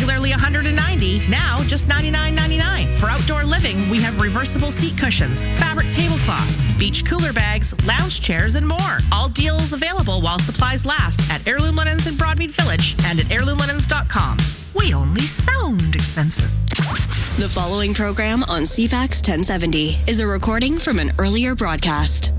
regularly $190, now just $99.99. For outdoor living, we have reversible seat cushions, fabric tablecloths, beach cooler bags, lounge chairs, and more. All deals available while supplies last at Heirloom Linens in Broadmead Village and at heirloomlinens.com. We only sound expensive. The following program on CFAX 1070 is a recording from an earlier broadcast.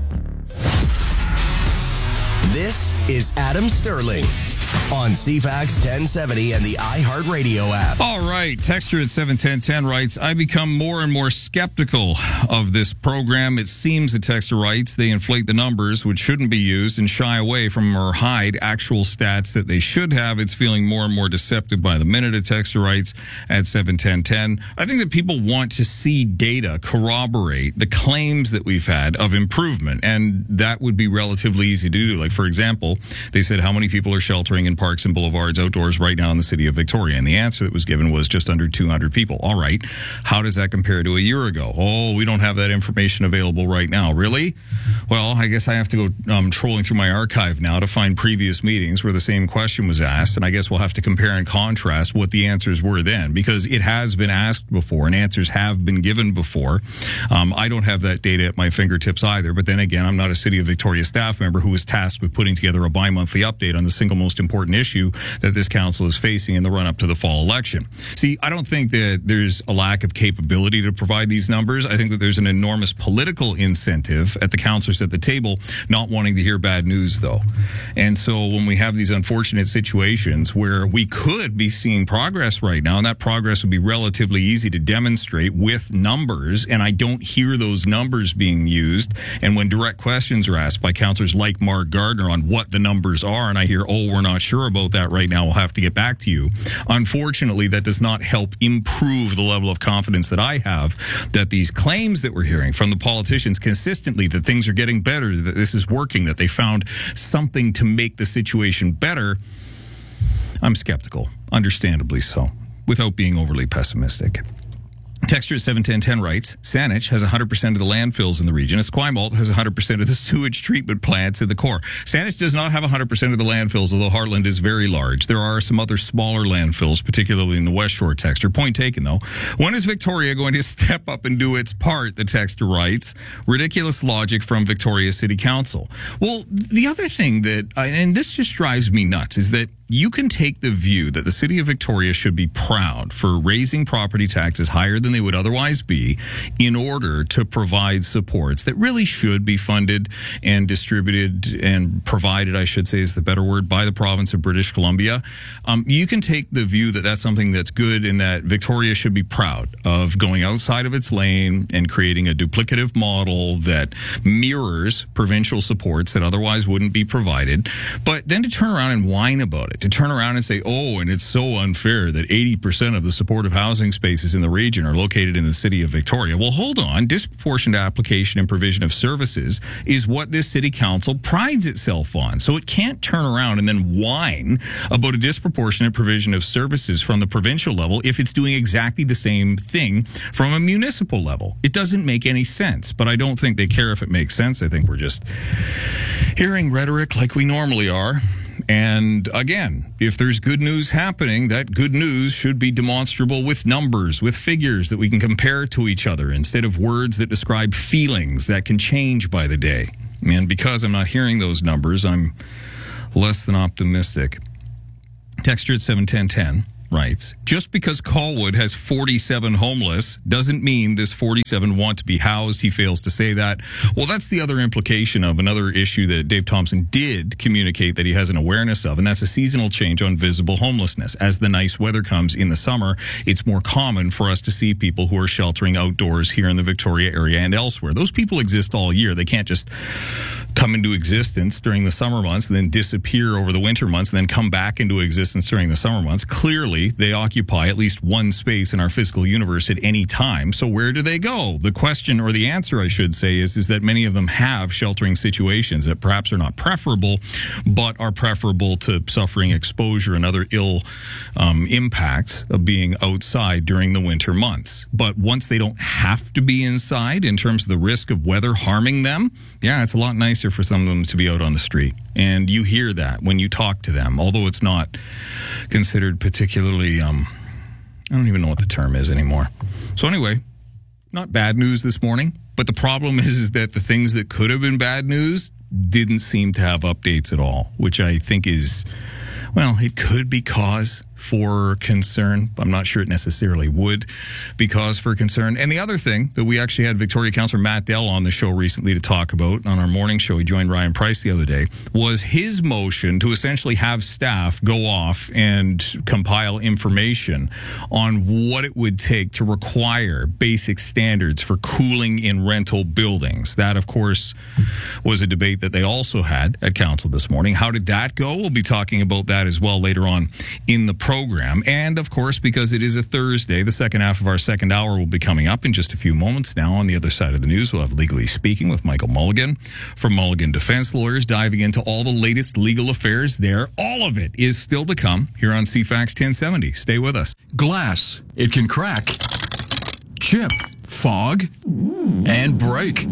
This is Adam Sterling on CFAX 1070 and the iHeartRadio app. All right. Texture at 71010 writes, I become more and more skeptical of this program. It seems, the texter writes, they inflate the numbers, which shouldn't be used, and shy away from or hide actual stats that they should have. It's feeling more and more deceptive by the minute, a texter writes at 71010. I think that people want to see data corroborate the claims that we've had of improvement, and that would be relatively easy to do. Like, for example, they said how many people are sheltering in parks and boulevards outdoors right now in the city of Victoria, and the answer that was given was just under 200 people. All right, how does that compare to a year ago? Oh, we don't have that information available right now. Really? Well, I guess I have to go trolling through my archive now to find previous meetings where the same question was asked, and I guess we'll have to compare and contrast what the answers were then, because it has been asked before and answers have been given before. I don't have that data at my fingertips either, but then again, I'm not a City of Victoria staff member who was tasked with putting together a bi-monthly update on the single most important issue that this council is facing in the run-up to the fall election. See, I don't think that there's a lack of capability to provide these numbers. I think that there's an enormous political incentive at the councillors at the table not wanting to hear bad news, though. And so when we have these unfortunate situations where we could be seeing progress right now, and that progress would be relatively easy to demonstrate with numbers, and I don't hear those numbers being used, and when direct questions are asked by councillors like Mark Gardner on what the numbers are, and I hear, oh, we're not sure about that right now, we'll have to get back to you. Unfortunately, that does not help improve the level of confidence that I have that these claims that we're hearing from the politicians consistently, that things are getting better, that this is working, that they found something to make the situation better. I'm skeptical, understandably so, without being overly pessimistic. Texture at 71010 writes, Saanich has 100% of the landfills in the region. Esquimalt has 100% of the sewage treatment plants in the core. Saanich does not have 100% of the landfills, although Heartland is very large. There are some other smaller landfills, particularly in the West Shore, texture. Point taken, though. When is Victoria going to step up and do its part, the texter writes? Ridiculous logic from Victoria City Council. Well, the other thing that, and this just drives me nuts, is that you can take the view that the city of Victoria should be proud for raising property taxes higher than they would otherwise be in order to provide supports that really should be funded and distributed and provided, I should say is the better word, by the province of British Columbia. You can take the view that that's something that's good and that Victoria should be proud of going outside of its lane and creating a duplicative model that mirrors provincial supports that otherwise wouldn't be provided. But then to turn around and whine about it, to turn around and say, oh, and it's so unfair that 80% of the supportive housing spaces in the region are located in the city of Victoria. Well, hold on. Disproportionate application and provision of services is what this city council prides itself on. So it can't turn around and then whine about a disproportionate provision of services from the provincial level if it's doing exactly the same thing from a municipal level. It doesn't make any sense, but I don't think they care if it makes sense. I think we're just hearing rhetoric like we normally are. And again, if there's good news happening, that good news should be demonstrable with numbers, with figures that we can compare to each other instead of words that describe feelings that can change by the day. And because I'm not hearing those numbers, I'm less than optimistic. Texture at 71010 writes, just because Colwood has 47 homeless doesn't mean this 47 want to be housed. He fails to say that. Well, that's the other implication of another issue that Dave Thompson did communicate that he has an awareness of, and that's a seasonal change on visible homelessness. As the nice weather comes in the summer, it's more common for us to see people who are sheltering outdoors here in the Victoria area and elsewhere. Those people exist all year. They can't just come into existence during the summer months and then disappear over the winter months and then come back into existence during the summer months. Clearly, they occupy at least one space in our physical universe at any time. So where do they go? The question, or the answer I should say, is that many of them have sheltering situations that perhaps are not preferable, but are preferable to suffering exposure and other ill impacts of being outside during the winter months. But once they don't have to be inside in terms of the risk of weather harming them, yeah, it's a lot nicer for some of them to be out on the street. And you hear that when you talk to them, although it's not considered particularly I don't even know what the term is anymore. So anyway, not bad news this morning, but the problem is that the things that could have been bad news didn't seem to have updates at all, which I think is, well, it could be cause for concern. I'm not sure it necessarily would be cause for concern. And the other thing that we actually had Victoria Councillor Matt Dell on the show recently to talk about on our morning show, he joined Ryan Price the other day, was his motion to essentially have staff go off and compile information on what it would take to require basic standards for cooling in rental buildings. That, of course, was a debate that they also had at council this morning. How did that go? We'll be talking about that as well later on in the program. And of course, because it is a Thursday, the second half of our second hour will be coming up in just a few moments. Now, on the other side of the news, we'll have Legally Speaking with Michael Mulligan from Mulligan Defense Lawyers, diving into all the latest legal affairs there. All of it is still to come here on CFAX 1070. Stay with us. Glass. It can crack, chip, fog, and break.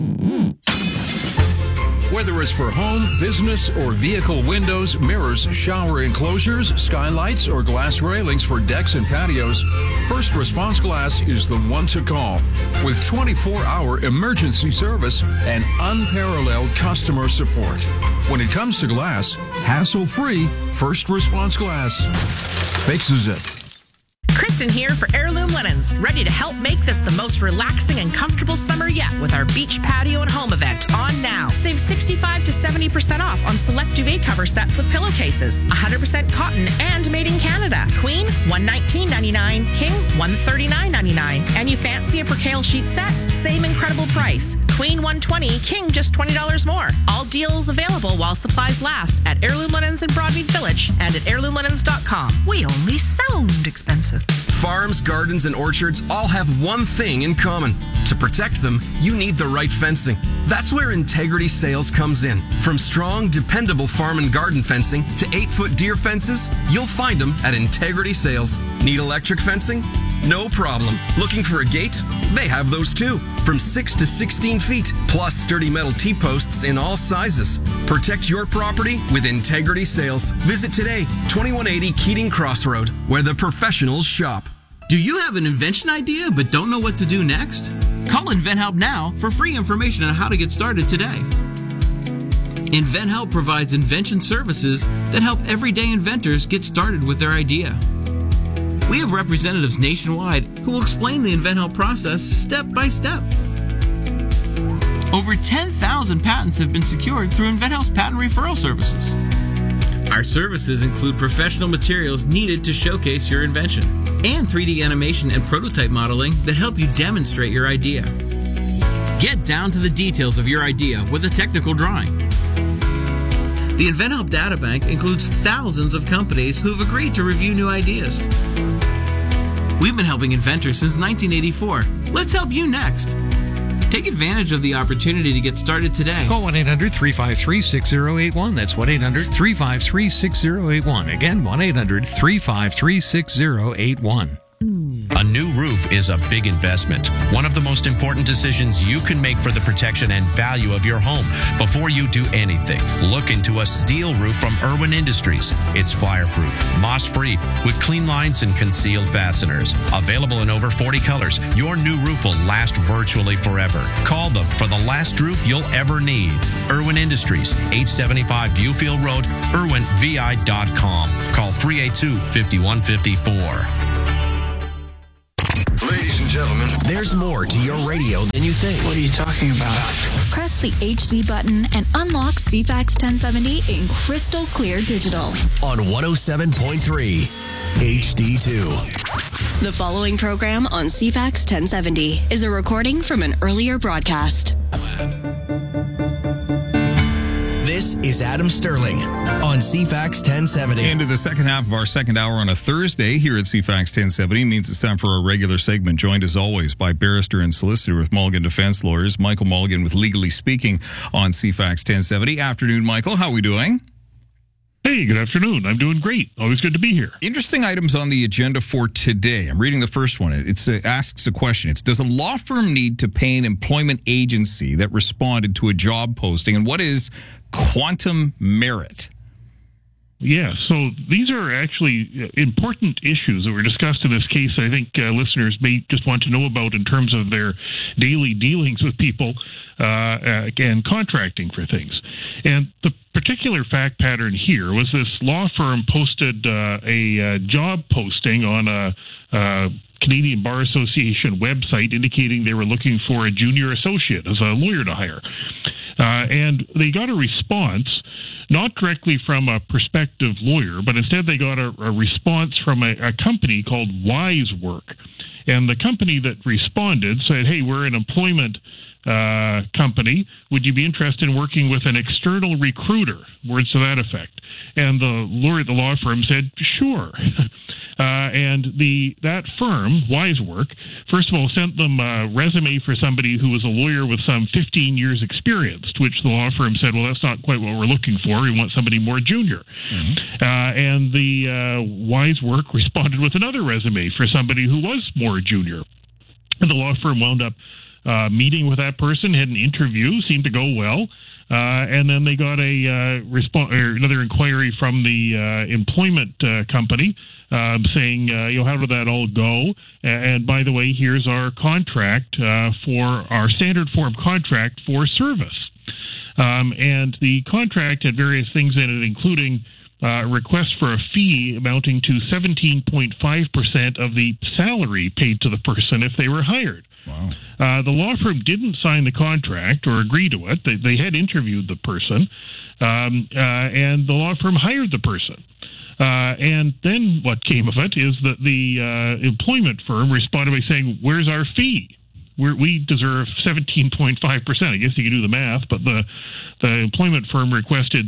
Whether it's for home, business, or vehicle windows, mirrors, shower enclosures, skylights, or glass railings for decks and patios, First Response Glass is the one to call. With 24-hour emergency service and unparalleled customer support. When it comes to glass, hassle-free, First Response Glass fixes it. Kristen here for Heirloom Linens, ready to help make this the most relaxing and comfortable summer yet with our beach patio and home event on now. Save 65 to 70% off on select duvet cover sets with pillowcases. 100% cotton and made in Canada. Queen, $119.99. King, $139.99. And you fancy a percale sheet set? Same incredible price. Queen, $120. King, just $20 more. All deals available while supplies last at Heirloom Linens in Broadmead Village and at heirloomlinens.com. We only sound expensive. Farms, gardens, and orchards all have one thing in common. To protect them, you need the right fencing. That's where Integrity Sales comes in. From strong, dependable farm and garden fencing to 8-foot deer fences, you'll find them at Integrity Sales. Need electric fencing? No problem. Looking for a gate? They have those too. From 6 to 16 feet, plus sturdy metal T-posts in all sizes. Protect your property with Integrity Sales. Visit today, 2180 Keating Crossroad, where the professionals shop. Do you have an invention idea but don't know what to do next? Call InventHelp now for free information on how to get started today. InventHelp provides invention services that help everyday inventors get started with their idea. We have representatives nationwide who will explain the InventHelp process step by step. Over 10,000 patents have been secured through InventHelp's patent referral services. Our services include professional materials needed to showcase your invention and 3D animation and prototype modeling that help you demonstrate your idea. Get down to the details of your idea with a technical drawing. The InventHelp Databank includes thousands of companies who have agreed to review new ideas. We've been helping inventors since 1984. Let's help you next. Take advantage of the opportunity to get started today. Call 1-800-353-6081. That's 1-800-353-6081. Again, 1-800-353-6081. A new roof is a big investment. One of the most important decisions you can make for the protection and value of your home. Before you do anything, look into a steel roof from Irwin Industries. It's fireproof, moss-free, with clean lines and concealed fasteners. Available in over 40 colors, your new roof will last virtually forever. Call them for the last roof you'll ever need. Irwin Industries, 875 Viewfield Road, irwinvi.com. Call 382-5154. Ladies and gentlemen, there's more to your radio than you think. What are you talking about? Press the HD button and unlock CFAX 1070 in crystal clear digital. On 107.3 HD2. The following program on CFAX 1070 is a recording from an earlier broadcast. This is Adam Sterling on CFAX 1070. Into the second half of our second hour on a Thursday here at CFAX 1070 means it's time for our regular segment, joined as always by barrister and solicitor with Mulligan Defense Lawyers, Michael Mulligan with Legally Speaking on CFAX 1070. Afternoon, Michael. How are we doing? Hey, good afternoon. I'm doing great. Always good to be here. Interesting items on the agenda for today. I'm reading the first one. It asks a question. It's, does a law firm need to pay an employment agency that responded to a job posting? And what is quantum merit? Yeah, so these are actually important issues that were discussed in this case. I think listeners may just want to know about in terms of their daily dealings with people and contracting for things. And the particular fact pattern here was this law firm posted a job posting on a Canadian Bar Association website indicating they were looking for a junior associate as a lawyer to hire. And they got a response, not directly from a prospective lawyer, but instead they got a response from a company called WiseWork. And the company that responded said, hey, we're an employment company. Would you be interested in working with an external recruiter? Words to that effect. And the lawyer at the law firm said, sure. And that firm, WiseWork, first of all, sent them a resume for somebody who was a lawyer with some 15 years experience, to which the law firm said, well, that's not quite what we're looking for. We want somebody more junior. Mm-hmm. And the WiseWork responded with another resume for somebody who was more junior. And the law firm wound up meeting with that person, had an interview, seemed to go well. And then they got another inquiry from the employment company saying, how did that all go? And by the way, here's our contract for our standard form contract for service. And the contract had various things in it, including request for a fee amounting to 17.5% of the salary paid to the person if they were hired. Wow. The law firm didn't sign the contract or agree to it. They had interviewed the person, and the law firm hired the person. And then what came of it is that the employment firm responded by saying, where's our fee? We deserve 17.5%. I guess you could do the math, but the employment firm requested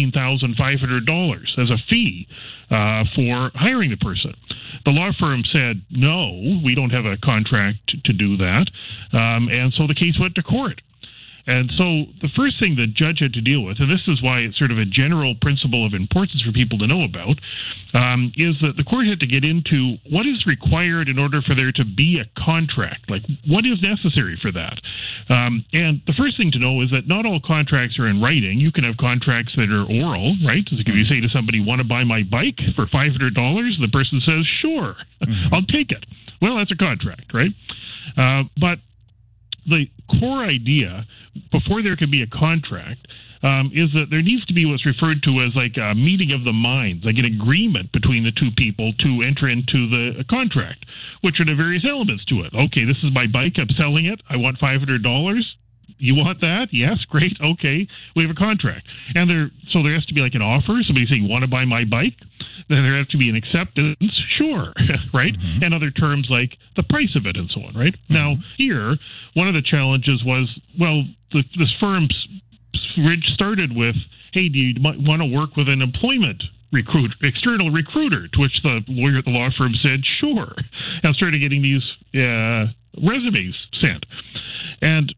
$17,500 as a fee for hiring the person. The law firm said, no, we don't have a contract to do that. And so the case went to court. And so the first thing the judge had to deal with, and this is why it's sort of a general principle of importance for people to know about, is that the court had to get into what is required in order for there to be a contract. Like, what is necessary for that? And the first thing to know is that not all contracts are in writing. You can have contracts that are oral, right? So if you say to somebody, want to buy my bike for $500, the person says, sure, I'll take it. Well, that's a contract, right? But the core idea, before there can be a contract, is that there needs to be what's referred to as like a meeting of the minds, like an agreement between the two people to enter into the contract, which are the various elements to it. Okay, this is my bike. I'm selling it. I want $500. You want that? Yes, great. Okay, we have a contract. And there has to be like an offer. Somebody saying, want to buy my bike? Then there has to be an acceptance. Sure, right? Mm-hmm. And other terms like the price of it and so on, right? Mm-hmm. Now, here, one of the challenges was, well, this firm started with, hey, do you want to work with an employment external recruiter, to which the lawyer at the law firm said, sure. And started getting these resumes sent. And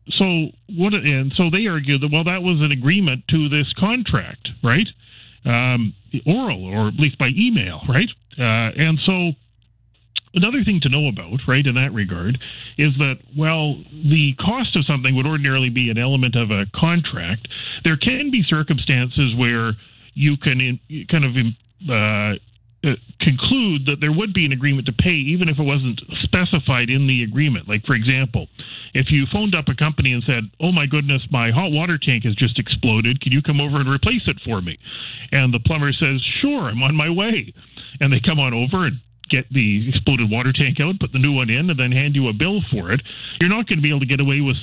so they argued that, well, that was an agreement to this contract, right? Oral, or at least by email, right? And so another thing to know about, right, in that regard, is that, well, the cost of something would ordinarily be an element of a contract. There can be circumstances where you can conclude that there would be an agreement to pay even if it wasn't specified in the agreement. Like, for example, if you phoned up a company and said, oh my goodness, my hot water tank has just exploded, can you come over and replace it for me? And the plumber says, sure, I'm on my way. And they come on over and get the exploded water tank out, put the new one in, and then hand you a bill for it. You're not going to be able to get away with